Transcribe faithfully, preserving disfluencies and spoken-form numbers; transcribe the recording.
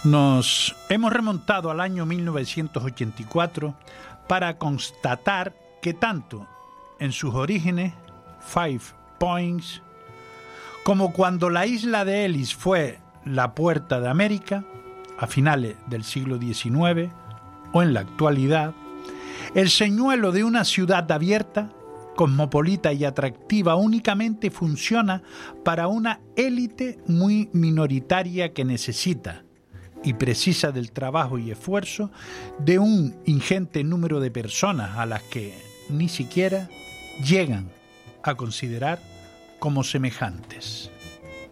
Nos hemos remontado al año mil novecientos ochenta y cuatro para constatar que tanto en sus orígenes, Five Points, como cuando la isla de Ellis fue la puerta de América, a finales del siglo diecinueve, o en la actualidad, el señuelo de una ciudad abierta, cosmopolita y atractiva únicamente funciona para una élite muy minoritaria que necesita y precisa del trabajo y esfuerzo de un ingente número de personas a las que ni siquiera llegan a considerar como semejantes.